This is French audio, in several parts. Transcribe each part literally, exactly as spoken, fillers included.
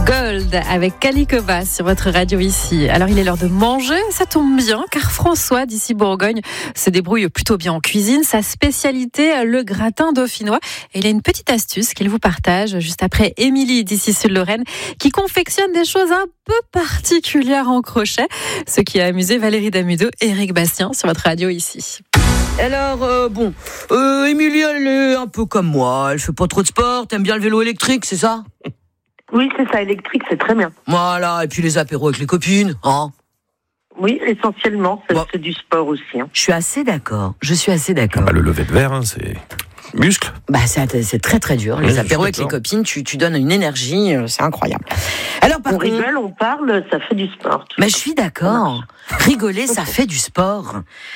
Gold avec Kalikova sur votre radio ici. Alors il est l'heure de manger, ça tombe bien car François d'ici Bourgogne se débrouille plutôt bien en cuisine. Sa spécialité, le gratin dauphinois. Et il a une petite astuce qu'il vous partage juste après Émilie d'ici Sud-Lorraine qui confectionne des choses un peu particulières en crochet. Ce qui a amusé Valérie Damudeau et Eric Bastien sur votre radio ici. Alors, euh, bon, euh, Émilie, elle est un peu comme moi. Elle fait pas trop de sport, t'aimes bien le vélo électrique, c'est ça ? Oui, c'est ça, électrique, c'est très bien. Voilà, et puis les apéros avec les copines, hein ? Oui, essentiellement, c'est, bon. c'est du sport aussi. Hein. Je suis assez d'accord, je suis assez d'accord. Bah, le lever de verre, hein, c'est muscle. Bah, c'est, c'est très très dur. Les oui, apéros avec les copines, tu, tu donnes une énergie, c'est incroyable. Alors, par on contre... rigole, on parle, ça fait du sport. Mais je suis d'accord. Rigoler, ça fait du sport.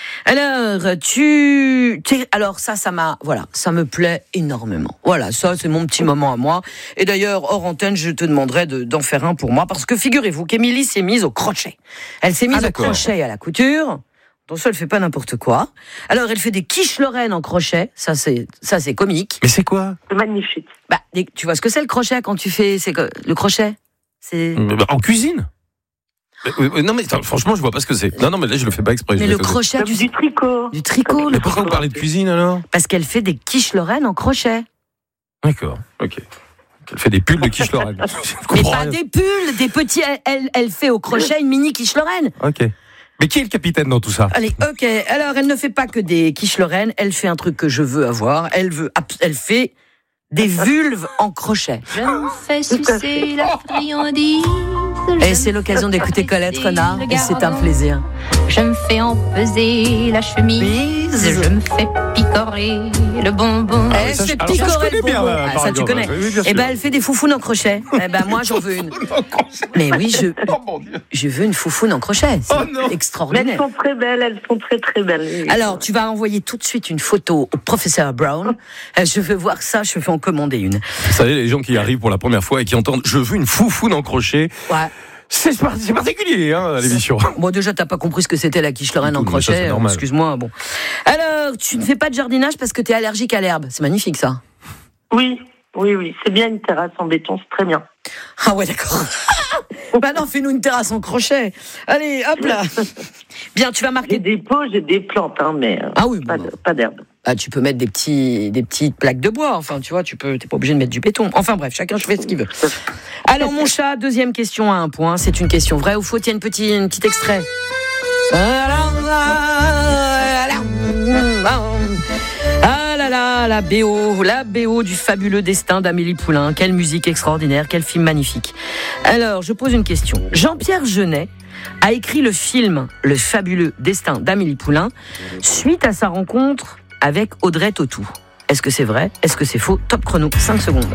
Alors, tu, t'es, alors ça, ça m'a, voilà, ça me plaît énormément. Voilà, ça, c'est mon petit moment à moi. Et d'ailleurs, hors antenne, je te demanderai de, d'en faire un pour moi, parce que figurez-vous qu'Émilie s'est mise au crochet. Elle s'est mise ah, au crochet et à la couture. Attention, elle fait pas n'importe quoi. Alors, elle fait des quiches lorraines en crochet. Ça, c'est, ça, c'est comique. Mais c'est quoi ? C'est magnifique. Bah, tu vois ce que c'est le crochet quand tu fais, c'est le crochet? C'est... En cuisine ? Euh, non mais attends, franchement je vois pas ce que c'est. Non non mais là je le fais pas exprès. Mais le crochet, du, du tricot. Du tricot. Mais pourquoi vous parlez de cuisine alors ? Parce qu'elle fait des quiches lorraines en crochet. D'accord, ok. Elle fait des pulls de quiche lorraine. Mais pas rien. Des pulls, des petits. Elle, elle, elle fait au crochet une mini quiche lorraine. Ok. Mais qui est le capitaine dans tout ça ? Allez, ok. Alors elle ne fait pas que des quiches lorraines. Elle fait un truc que je veux avoir. Elle veut. Elle fait des vulves en crochet. Je me fais sucer la friandise. Et c'est l'occasion d'écouter Colette Renard, et c'est un plaisir. Je me fais empeser la chemise, Bise. je me fais picorer le bonbon. Elle ça, fait alors ça, je picorer connais le bien, bonbon. là, Ah, par ça tu exemple. connais. Oui, bien Et sûr. ben elle fait des foufounes en crochet. Eh ben moi j'en veux une. Mais oui, je, je veux une foufoune en crochet. C'est Oh non. Mais elles extraordinaire. sont très belles, elles sont très très belles. Alors, tu vas envoyer tout de suite une photo au professeur Brown. Euh, Je veux voir ça, je vais en commander une. Vous savez les gens qui arrivent pour la première fois et qui entendent je veux une foufoune en crochet. Ouais. C'est, par- c'est particulier hein, à l'émission. Bon, déjà, t'as pas compris ce que c'était la quiche lorraine en Mais ça, c'est crochet. normal. Excuse-moi. Bon. Alors, tu ne fais pas de jardinage parce que t'es allergique à l'herbe. C'est magnifique, ça. Oui, oui, oui, c'est bien une terrasse en béton, c'est très bien. Ah ouais, d'accord. Bah non, fais-nous une terrasse en crochet. Allez, hop là. Bien, tu vas J'ai marquer. des pots, j'ai des plantes, hein, mais euh, Ah oui, pas, bon, de- pas d'herbe. ah, tu peux mettre des petits, des petites plaques de bois. Enfin, tu vois, tu peux, t'es pas obligé de mettre du béton. Enfin bref, chacun fait ce qu'il veut. Alors mon chat, deuxième question à un point. C'est une question vraie ou faux? Tiens, une petite, une petite extrait. Ah là là, la B O, la B O du fabuleux destin d'Amélie Poulain. Quelle musique extraordinaire, quel film magnifique. Alors, je pose une question. Jean-Pierre Jeunet a écrit le film Le fabuleux destin d'Amélie Poulain suite à sa rencontre avec Audrey Tautou. Est-ce que c'est vrai? Est-ce que c'est faux? Top chrono, cinq secondes.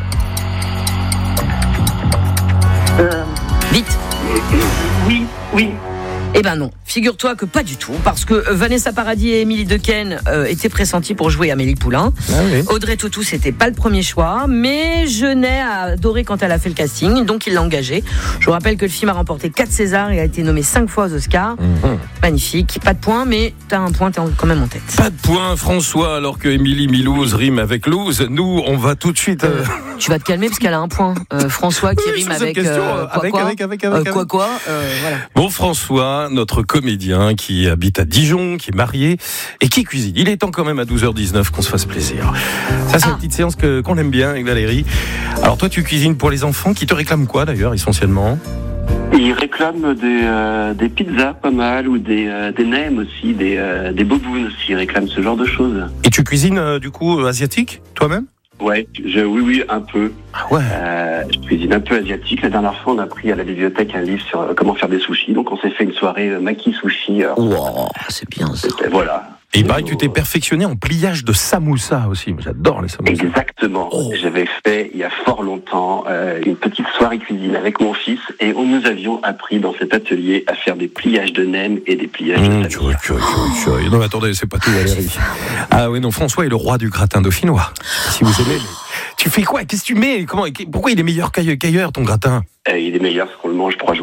Euh, Vite. oui, oui. Eh ben non, figure-toi que pas du tout, parce que Vanessa Paradis et Émilie Dequesne euh, étaient pressenties pour jouer Amélie Poulain. Ah oui. Audrey Tautou, c'était pas le premier choix, mais Jeunet a adoré quand elle a fait le casting, donc il l'a engagée. Je vous rappelle que le film a remporté quatre Césars et a été nommé cinq fois aux Oscars. Mmh. Magnifique, pas de point, mais t'as un point, t'es quand même en tête. Pas de point François alors que Émilie Milouz rime avec Louz. Nous on va tout de suite. Euh... Tu vas te calmer parce qu'elle a un point. Euh, François qui Oui, rime sur cette avec, question, euh, quoi, avec, quoi avec, avec, avec, Euh, quoi avec. quoi euh, voilà. Bon François, notre comédien qui habite à Dijon, qui est marié et qui cuisine. Il est temps quand même à douze heures dix-neuf qu'on se fasse plaisir. Ça c'est Ah. une petite séance que, qu'on aime bien avec Valérie. Alors toi tu cuisines pour les enfants qui te réclament quoi d'ailleurs essentiellement? Ils réclament des, euh, des pizzas pas mal ou des, euh, des nems aussi, des, euh, des bobounes aussi. Ils réclament ce genre de choses. Et tu cuisines euh, du coup euh, asiatique toi-même? Ouais, je, oui, oui, un peu. Ah ouais. Euh, je cuisine un peu asiatique. La dernière fois, on a pris à la bibliothèque un livre sur euh, comment faire des sushis. Donc, on s'est fait une soirée euh, maki sushi. Euh, Wow, c'est bien ça. et voilà. Et il paraît que tu t'es perfectionné en pliage de samoussa aussi. Moi, j'adore les samoussas. Exactement. Oh. J'avais fait, il y a fort longtemps, euh, une petite soirée cuisine avec mon fils et on nous avions appris dans cet atelier à faire des pliages de nems et des pliages Mmh, de tu samoussa. vois, tu vois, tu vois, tu vois. Non, mais attendez, c'est pas tout, Valérie. Ah oui, non, François est le roi du gratin dauphinois. Si vous aimez. mais- Tu fais quoi? Qu'est-ce que tu mets? Comment? Pourquoi il est meilleur qu'ailleurs, ton gratin? Euh, il est meilleur parce qu'on le mange trois jours.